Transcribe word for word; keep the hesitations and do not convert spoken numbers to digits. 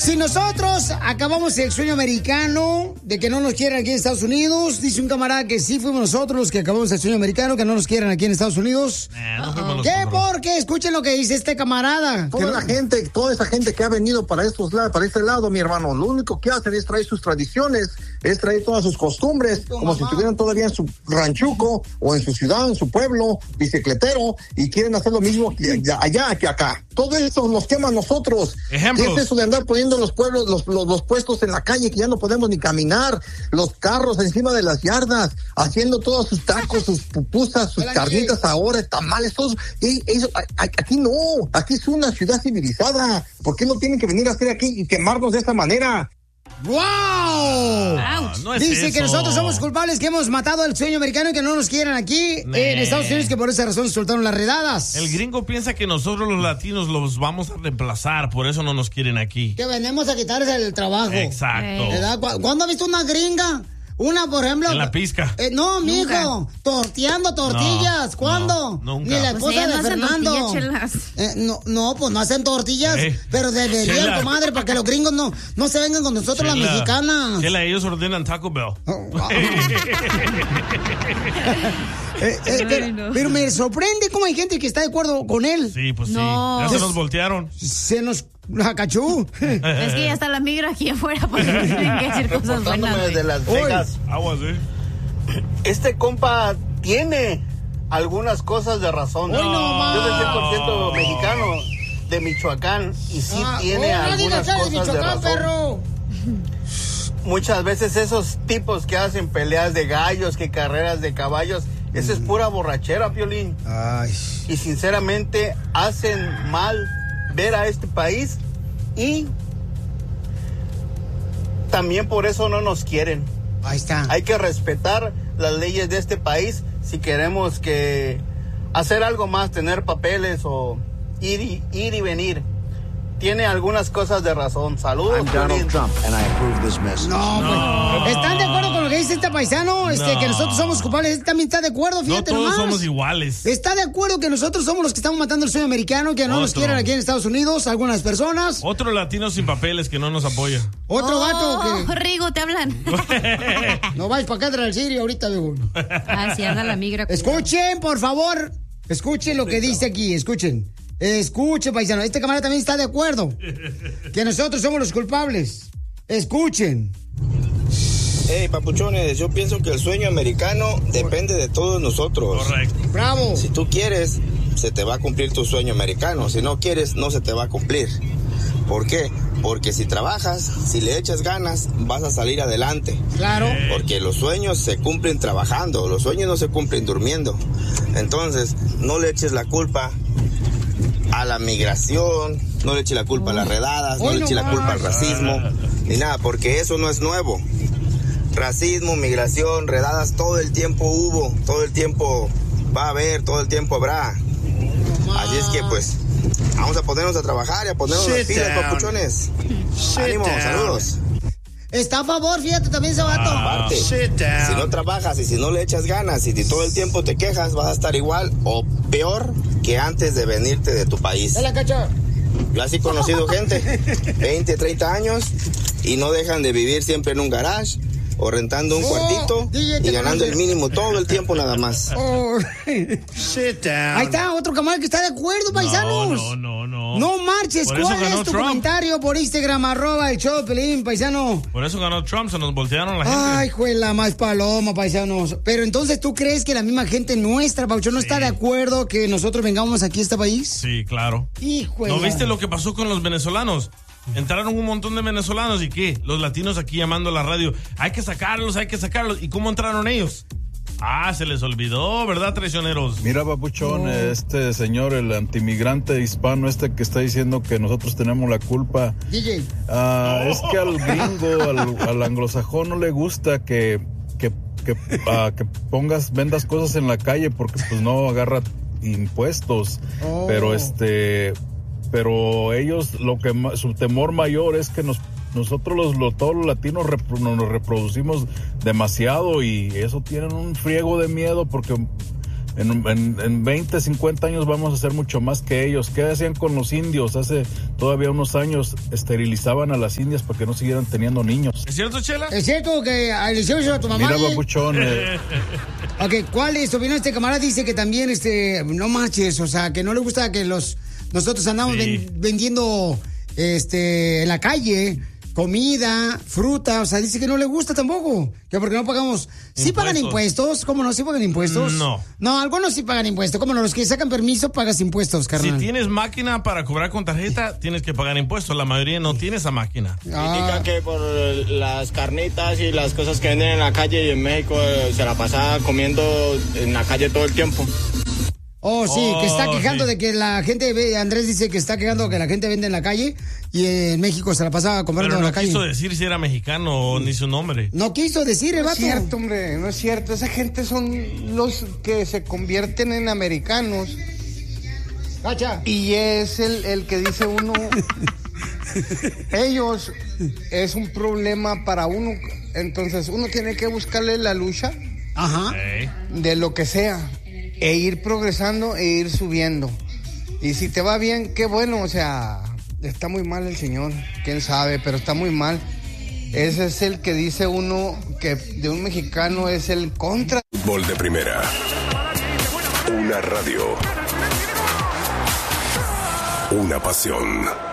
Si nosotros acabamos el sueño americano de que no nos quieran aquí en Estados Unidos, dice un camarada que sí fuimos nosotros los que acabamos el sueño americano, que no nos quieran aquí en Estados Unidos. Nah, no fuimos ¿Qué? nosotros. Porque escuchen lo que dice este camarada. Toda que... la gente, toda esa gente que ha venido para estos lados, para este lado, mi hermano, lo único que hacen es traer sus tradiciones, es traer todas sus costumbres, tu como mamá. si estuvieran todavía en su ranchuco o en su ciudad, en su pueblo, bicicletero, y quieren hacer lo mismo allá que acá. Todo eso nos quema a nosotros. Ejemplos. ¿Qué es eso de andar poniendo los pueblos, los, los, los puestos en la calle que ya no podemos ni caminar, los carros encima de las yardas, haciendo todos sus tacos, sus pupusas, sus carnitas ahora, tamales, todos? Y eso, a, a, aquí no, aquí es una ciudad civilizada. ¿Por qué no tienen que venir a hacer aquí y quemarnos de esta manera? ¡Wow! Ah, no es Dice eso. que nosotros somos culpables, que hemos matado el sueño americano y que no nos quieran aquí Nee. en Estados Unidos, que por esa razón soltaron las redadas. El gringo piensa que nosotros los latinos los vamos a reemplazar, por eso no nos quieren aquí. Que venimos a quitarles el trabajo. Exacto. ¿Verdad? ¿Cu- ¿Cuándo has visto una gringa? Una, por ejemplo. En la pizca. Eh, no, mijo. Torteando tortillas. No, ¿Cuándo? no, nunca. Ni la Pues esposa ellas de no hacen Fernando. tortillas, chelas. Eh, no, no, pues no hacen tortillas. Eh, Pero deberían, Chela. comadre, para que los gringos no, no se vengan con nosotros, las Chela, mexicanas. Chela, ellos ordenan Taco Bell. Oh, wow. Eh, eh, pero, pero me sorprende cómo hay gente que está de acuerdo con él. Sí, pues No. sí. Ya se nos voltearon. Se nos acachú. Es que ya está la migra aquí afuera porque tienen que decir cosas buenas. Reportándome desde Las Uy. Vegas. Aguas, eh. Este compa tiene algunas cosas de razón. Hoy no más. Yo soy cien por ciento mexicano de Michoacán y sí Ah, tiene oh, no digas algunas que eres cosas de Michoacán, razón. perro. Muchas veces esos tipos que hacen peleas de gallos, que carreras de caballos, eso es pura borrachera, Piolín. Ay. Y sinceramente hacen mal ver a este país y también por eso no nos quieren. Ahí está. Hay que respetar las leyes de este país si queremos que hacer algo más, tener papeles o ir y, ir y venir. Tiene algunas cosas de razón. Saludos. I'm Donald Piolín. Trump, and I approve this message. No, No. pues. ¿Están de acuerdo con lo que dice este paisano? Este, No. que nosotros somos culpables. Él también está de acuerdo, No fíjate todos nomás. somos iguales. Está de acuerdo que nosotros somos los que estamos matando el sueño americano, que no nos Otro. quieren aquí en Estados Unidos, algunas personas. Otro latino sin papeles que no nos apoya. Otro Oh, vato que... Rigo, te hablan. No vais para acá del Sirio ahorita, viejo. Ah, sí, anda la migra. Escuchen, por favor. Escuchen lo que dice aquí, escuchen. Escuchen, paisano. Este camarada también está de acuerdo. Que nosotros somos los culpables. Escuchen. Hey, papuchones, yo pienso que el sueño americano depende de todos nosotros. Correcto. Bravo. Si tú quieres, se te va a cumplir tu sueño americano. Si no quieres, no se te va a cumplir. ¿Por qué? Porque si trabajas, si le echas ganas, vas a salir adelante. Claro. Porque los sueños se cumplen trabajando, los sueños no se cumplen durmiendo. Entonces, no le eches la culpa a la migración, no le eches la culpa a las redadas, no Hoy le no eches la más. culpa al racismo, ni nada, porque eso no es nuevo. Racismo, migración, redadas, todo el tiempo hubo, todo el tiempo va a haber, todo el tiempo habrá. Así es que pues, vamos a ponernos a trabajar y a ponernos las pilas, papuchones. Ánimo, saludos. Está a favor, fíjate, también ese vato. Aparte, si no trabajas y si no le echas ganas y si todo el tiempo te quejas, vas a estar igual o peor que antes de venirte de tu país. ¿De la cacha? Yo así he conocido gente, veinte, treinta años, y no dejan de vivir siempre en un garage o rentando un Oh, cuartito D J, y te ganando conoces. el mínimo todo el tiempo nada más. Oh. Ahí está, otro camarada que está de acuerdo, paisanos. No, no, no, no. No marches, Por eso ¿cuál ganó es tu Trump. comentario por Instagram, arroba el show de Pelín, paisano? Por eso ganó Trump, se nos voltearon la gente. Ay, juela, más paloma, paisanos. Pero entonces, ¿tú crees que la misma gente nuestra, Paucho, no Sí. está de acuerdo que nosotros vengamos aquí a este país? Sí, claro. Híjole. ¿No viste lo que pasó con los venezolanos? Entraron un montón de venezolanos y ¿qué? Los latinos aquí llamando a la radio. Hay que sacarlos, hay que sacarlos. ¿Y cómo entraron ellos? Ah, se les olvidó, ¿verdad, traicioneros? Mira, papuchón, Oh. este señor, el antimigrante hispano este que está diciendo que nosotros tenemos la culpa. D J. Ah, es que al gringo, al, al anglosajón no le gusta que, que, que, ah, que pongas, vendas cosas en la calle porque pues no agarra impuestos. Oh. Pero este, pero ellos, lo que ma- su temor mayor es que nos nosotros los, los todos los latinos repro- nos reproducimos demasiado y eso tienen un friego de miedo porque En, en, en veinte, cincuenta años vamos a hacer mucho más que ellos. ¿Qué hacían con los indios? Hace todavía unos años esterilizaban a las indias para que no siguieran teniendo niños. ¿Es cierto, Chela? ¿Es cierto que le hicieron eso a tu mamá? Mira, eh? babuchón. Eh. Ok, ¿cuál es tu opinión? Este camarada dice que también, este, no manches, o sea, que no le gusta que los nosotros andamos Sí. ven- vendiendo, este, en la calle comida, fruta, o sea, dice que no le gusta tampoco, que porque no pagamos. ¿Sí pagan impuestos? ¿Cómo no? ¿Sí pagan impuestos? No. No, algunos sí pagan impuestos. ¿Cómo no? Los que sacan permiso pagas impuestos, Si carnal. tienes máquina para cobrar con tarjeta, tienes que pagar impuestos. La mayoría no tiene esa máquina. Critica que por las carnitas y las cosas que venden en la calle y en México eh, se la pasa comiendo en la calle todo el tiempo. Oh, sí, que está Oh, quejando sí. de que la gente, ve- Andrés dice que está quejando que la gente vende en la calle y en México se la pasaba comprando Pero en no la calle. quiso decir si era mexicano o ni su nombre. No quiso decir el No vato. es cierto, hombre, no es cierto. Esa gente son los que se convierten en americanos. Cacha. Y es el, el que dice uno, ellos es un problema para uno. Entonces uno tiene que buscarle la lucha Ajá. Ey. de lo que sea e ir progresando e ir subiendo. Y si te va bien, qué bueno, o sea, está muy mal el señor, quién sabe, pero está muy mal. Ese es el que dice uno que de un mexicano es el contra. Fútbol de primera. Una radio. Una pasión.